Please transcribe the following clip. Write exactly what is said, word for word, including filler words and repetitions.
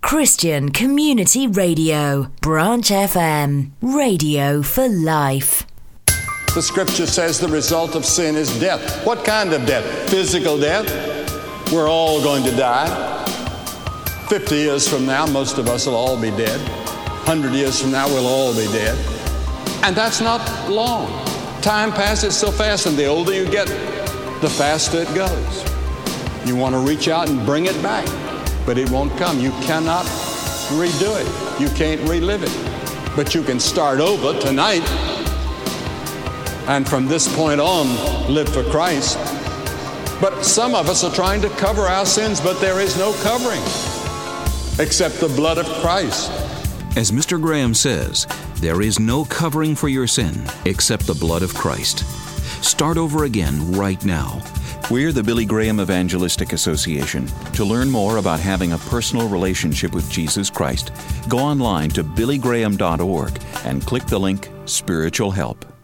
Christian Community Radio, Branch F M, radio for life. The scripture says the result of sin is death. What kind of death? Physical death. We're all going to die. Fifty years from now, most of us will all be dead. Hundred years from now, we'll all be dead. And that's not long. Time passes so fast, and the older you get, the faster it goes. You want to reach out and bring it back, but it won't come. You cannot redo it. You can't relive it. But you can start over tonight, and from this point on, live for Christ. But some of us are trying to cover our sins, but there is no covering except the blood of Christ. As Mister Graham says, there is no covering for your sin except the blood of Christ. Start over again right now. We're the Billy Graham Evangelistic Association. To learn more about having a personal relationship with Jesus Christ, go online to billy graham dot org and click the link Spiritual Help.